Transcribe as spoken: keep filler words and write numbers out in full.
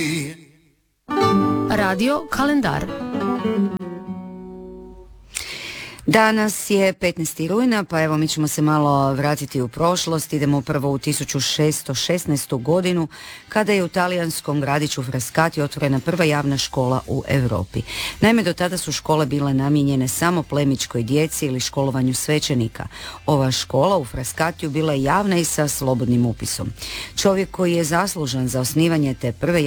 Radio kalendar. Danas je petnaesti rujna, pa evo mi ćemo se malo vratiti u prošlost. Idemo prvo u tisuću šesto šesnaestu. godinu, kada je u talijanskom gradiću Frascati otvorena prva javna škola u Europi. Naime, do tada su škole bile namijenjene samo plemićkoj djeci ili školovanju svećenika. Ova škola u Frascatiju bila je javna i sa slobodnim upisom. Čovjek koji je zaslužan za osnivanje te prve